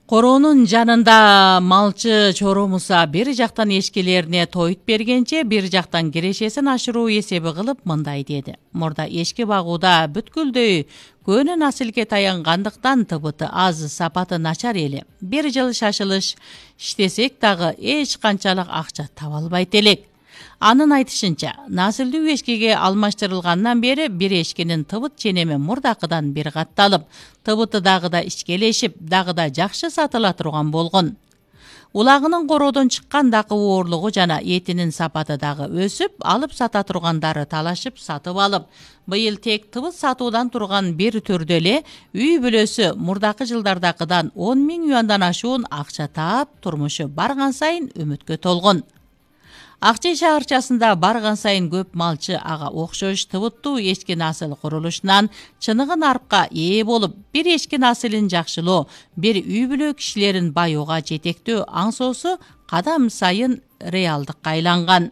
Короонун жанында малчы чоромуса бир жактан эшкилерине тоyut бергенче бир жактан кирешесин ашыруу эсеби кылып мындай деди. Мурда эшки багууда бүткүлдөй көөнө насилге таянгандыктан тыбыты аз, сапаты начар эле. Бир жыл шашылыш иштесек дагы эч канчалык акча таба албайт элек. Анын айтышынча, насылдуу эшкиге алмаштырылгандан бери бир эшкинин тыбыт ченеми мурдакыдан бир катталып, тыбыты дагы да ичкелешип, дагы да жакшы сатыла турган болгон. Улагынын короодон чыккан дакы оорлугу жана этинин сапаты дагы өсүп, алып сата тургандары талашып сатып алып, быйыл тек тыбыт сатуудан турган бир түрдө эле үй бүлөсү мурдакы жылдардакыдан 10 000 юандан ашуун акча таап, турмушу барган сайын үмүткө толгон. Акчай шаарчасында барган сайын көп малчы ага окшош тыбыттуу эшки насыл курулушунан чыныгы нарыкка ээ болуп, бир эшки насылын жакшылоо, бир үй бүлө кишилерин баюуга жетектөө аңсоосу кадам сайын реалдыкка айланган.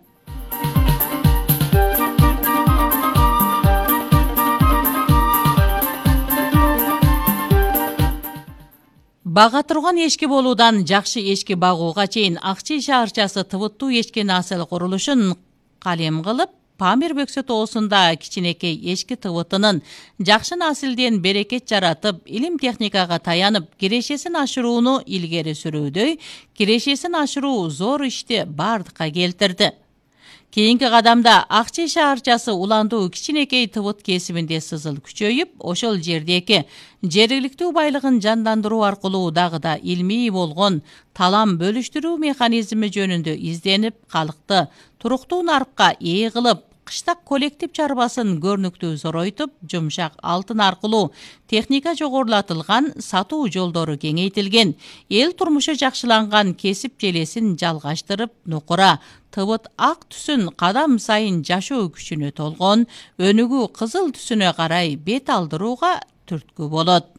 Бага турган эшки болуудан жакшы эшки багууга чейин Акчай шаарчасы тыбыттуу эшки насыл курулушун калем кылып, Памир Бөксө тоосунда кичинекей эшки тыбытынын жакшы насилден берекет жаратып, илим техникага таянып, кирешесин ашырууну илгери сүрүүдөй, кирешесин ашыруу зор ишти бардыкка келтирди. Кийинки кадамда Акчай шаарчасы уландуу кичинекей тыбыт кесибинде сызыл күчөйүп, ошол жердеги жергиликтүү байлыгын жандандыруу аркылуу дагы да илмий болгон талам бөлүштүрүү механизми жөнүндө изденип, калкты туруктуу нарыкка ээ кылып, кыштак коллектив чарбасын көрнүктүү зоройтуп, жумшак алтын аркылуу техника жогорулатылган, сатуу жолдору кеңейтилген, эл турмушу жакшыланган кесип желесин жалгаштырып, нукура тыбыт ак түсүн кадам сайын жашоо күчүнө толгон, өнүгүү кызыл түсүнө карай бет алдырууга түрткү болот.